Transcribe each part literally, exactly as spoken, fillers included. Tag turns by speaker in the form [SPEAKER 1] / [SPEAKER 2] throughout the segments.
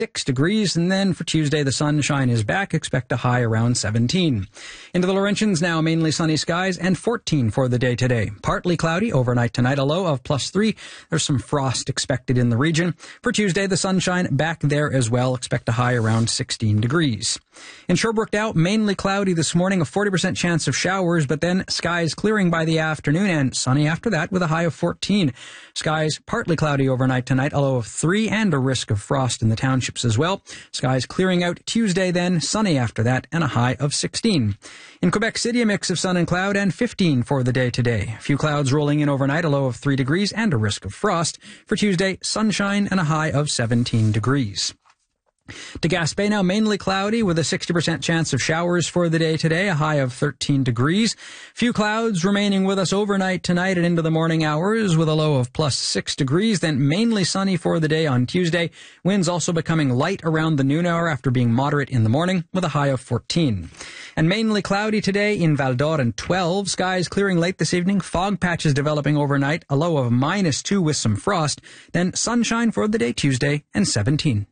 [SPEAKER 1] six degrees. And then for Tuesday, the sunshine is back. Expect a high around seventeen. Into the Laurentians now, mainly sunny skies and fourteen for the day today. Partly cloudy overnight tonight, a low of plus three. There's some frost expected in the region. For Tuesday, the sunshine back there as well. Expect a high around sixteen degrees. In Sherbrooke now, mainly cloudy this morning, a forty percent chance of showers, but then skies clearing by the afternoon and sunny after that with a high of fourteen. Skies partly cloudy overnight tonight, a low of three and a risk of frost in the townships as well. Skies clearing out Tuesday then, sunny after that and a high of sixteen. In Quebec City, a mix of sun and cloud and fifteen for the day today. A few clouds rolling in overnight, a low of three degrees and a risk of frost. For Tuesday, sunshine and a high of seventeen degrees. To Gaspé now, mainly cloudy with a sixty percent chance of showers for the day today, a high of thirteen degrees. Few clouds remaining with us overnight tonight and into the morning hours with a low of plus six degrees. Then mainly sunny for the day on Tuesday. Winds also becoming light around the noon hour after being moderate in the morning with a high of fourteen. And mainly cloudy today in Val d'Or and twelve. Skies clearing late this evening. Fog patches developing overnight, a low of minus two with some frost. Then sunshine for the day Tuesday and seventeen.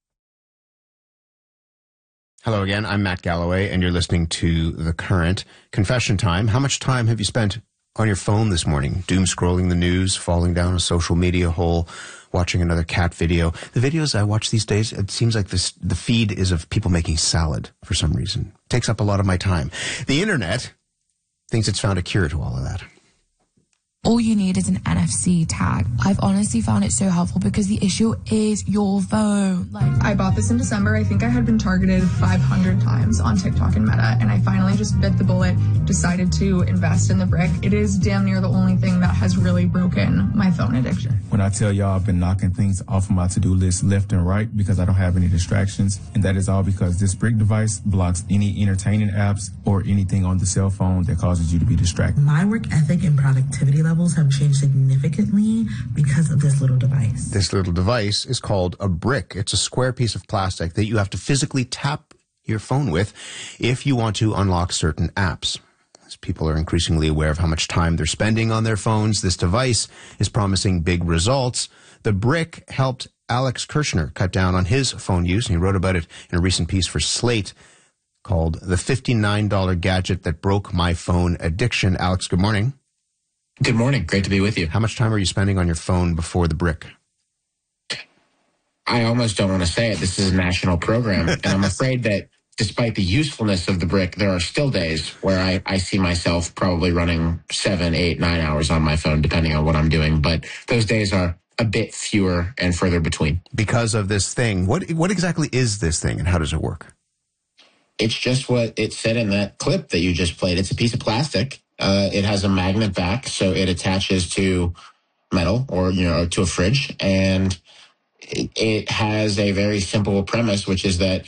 [SPEAKER 2] Hello again, I'm Matt Galloway, and you're listening to The Current. Confession time. How much time have you spent on your phone this morning? Doom scrolling the news, falling down a social media hole, watching another cat video. The videos I watch these days, it seems like this, the feed is of people making salad for some reason. It takes up a lot of my time. The internet thinks it's found a cure to all of that.
[SPEAKER 3] All you need is an N F C tag. I've honestly found it so helpful because the issue is your phone.
[SPEAKER 4] Like, I bought this in December. I think I had been targeted five hundred times on TikTok and Meta, and I finally just bit the bullet, decided to invest in the brick. It is damn near the only thing that has really broken my phone addiction.
[SPEAKER 5] When I tell y'all I've been knocking things off of my to-do list left and right because I don't have any distractions, and that is all because this brick device blocks any entertaining apps or anything on the cell phone that causes you to be distracted.
[SPEAKER 6] My work ethic and productivity level have changed significantly because of this little device.
[SPEAKER 2] This little device is called a brick. It's a square piece of plastic that you have to physically tap your phone with if you want to unlock certain apps. As people are increasingly aware of how much time they're spending on their phones, this device is promising big results. The brick helped Alex Kirshner cut down on his phone use, and he wrote about it in a recent piece for Slate called The fifty-nine dollar Gadget That Broke My Phone Addiction. Alex, good morning.
[SPEAKER 7] Good morning. Great to be with you.
[SPEAKER 2] How much time are you spending on your phone before the brick?
[SPEAKER 7] I almost don't want to say it. This is a national program, and I'm afraid that despite the usefulness of the brick, there are still days where I, I see myself probably running seven, eight, nine hours on my phone, depending on what I'm doing. But those days are a bit fewer and further between.
[SPEAKER 2] Because of this thing. What what exactly is this thing, and how does it work?
[SPEAKER 7] It's just what it said in that clip that you just played. It's a piece of plastic. Uh, it has a magnet back, so it attaches to metal or, you know, to a fridge. And it, it has a very simple premise, which is that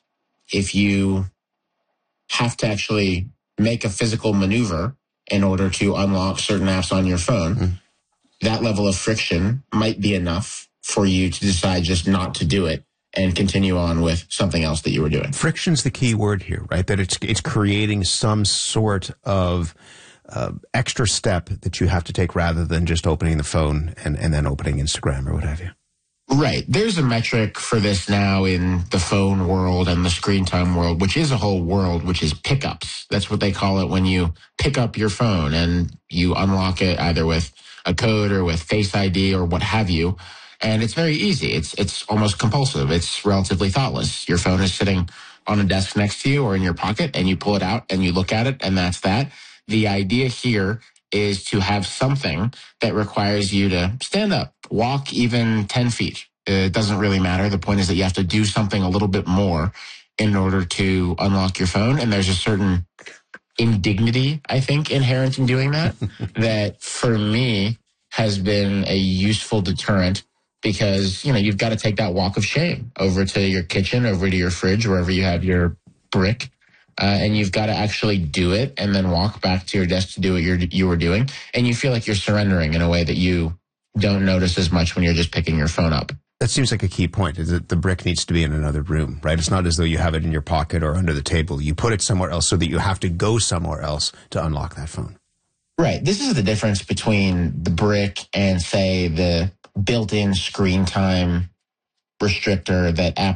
[SPEAKER 7] if you have to actually make a physical maneuver in order to unlock certain apps on your phone, mm. that level of friction might be enough for you to decide just not to do it and continue on with something else that you were doing.
[SPEAKER 2] Friction's the key word here, right? That it's it's creating some sort of uh, extra step that you have to take rather than just opening the phone and, and then opening Instagram or what have you.
[SPEAKER 7] Right. There's a metric for this now in the phone world and the screen time world, which is a whole world, which is pickups. That's what they call it when you pick up your phone and you unlock it either with a code or with Face I D or what have you. And it's very easy. It's it's almost compulsive. It's relatively thoughtless. Your phone is sitting on a desk next to you or in your pocket, and you pull it out and you look at it, and that's that. The idea here is to have something that requires you to stand up, walk even ten feet. It doesn't really matter. The point is that you have to do something a little bit more in order to unlock your phone. And there's a certain indignity, I think, inherent in doing that, that for me has been a useful deterrent. Because, you know, you've got to take that walk of shame over to your kitchen, over to your fridge, wherever you have your brick. Uh, and you've got to actually do it and then walk back to your desk to do what you're, you were doing. And you feel like you're surrendering in a way that you don't notice as much when you're just picking your phone up.
[SPEAKER 2] That seems like a key point, is that the brick needs to be in another room, right? It's not as though you have it in your pocket or under the table. You put it somewhere else so that you have to go somewhere else to unlock that phone.
[SPEAKER 7] Right. This is the difference between the brick and, say, the built-in screen time restrictor that Apple